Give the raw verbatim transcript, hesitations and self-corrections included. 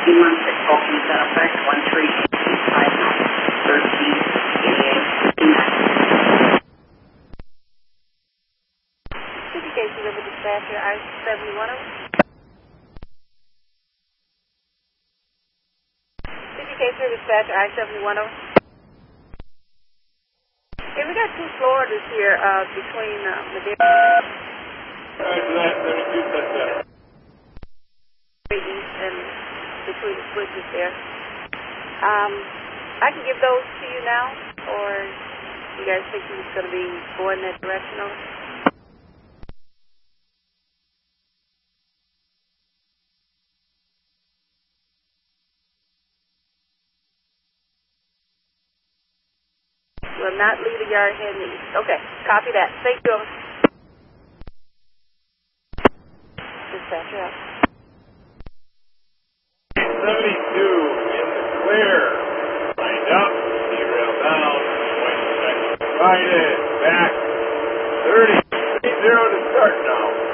one six Vulcan, is that effect? one three five nine, thirteen eighty-eight, fifty-nine. City Gate River Dispatcher, I seventy-one oh. City Gate River Dispatcher, I seventy-one oh. Okay, we got two Floridas here uh, between uh, Madeira. Roger that, thirty-two, that's that. East and between the switches there. Um, I can give those to you now, or you guys think he's going to be going that direction over? Will not leave the yard heading east. Okay, copy that. Thank you. Dispatcher out. seventy-two in the clear. Lined up, derail down, point second, right in, back, thirty, three zero to start now.